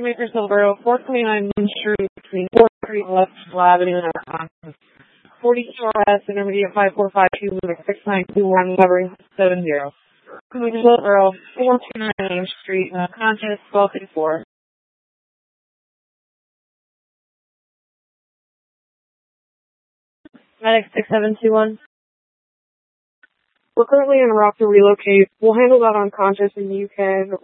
Shoemaker Silvero, 429 Main Street between 4th Street and West Avenue in Wisconsin. 42 RS Intermediate 5452 moving 6921 covering 70. Shoemaker Silvero, 429 Main Street, Contest 1254. Medic 6721. We're currently en route to relocate. We'll handle that unconscious and you can